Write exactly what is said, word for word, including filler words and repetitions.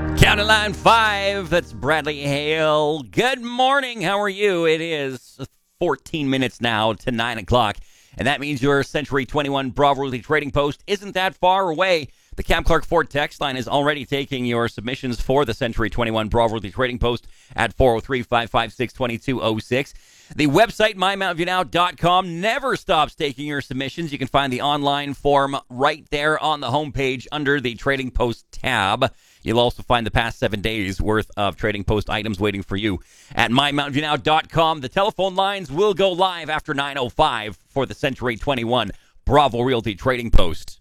County line five, that's Bradley Hale. Good morning, how are you? It is fourteen minutes now to nine o'clock, and that means your Century twenty-one Bravo Realty Trading Post isn't that far away. The Cam Clark Ford text line is already taking your submissions for the Century twenty-one Bravo Realty Trading Post at four oh three, five five six, two two oh six. The website, my mount view now dot com, never stops taking your submissions. You can find the online form right there on the homepage under the Trading Post tab. You'll also find the past seven days worth of Trading Post items waiting for you at my mount view now dot com. The telephone lines will go live after nine oh five for the Century twenty-one Bravo Realty Trading Post.